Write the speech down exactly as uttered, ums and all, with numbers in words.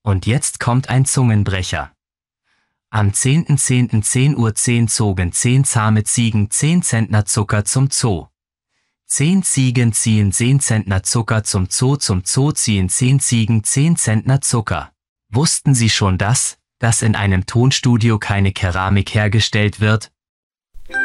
Und jetzt kommt ein Zungenbrecher. Am zehnten zehnten zehn Uhr zehn zogen zehn zahme Ziegen zehn Zentner Zucker zum Zoo. Zehn Ziegen ziehen zehn Zentner Zucker zum Zoo, zum Zoo ziehen zehn Ziegen zehn Zentner Zucker. Wussten Sie schon das, dass in einem Tonstudio keine Keramik hergestellt wird,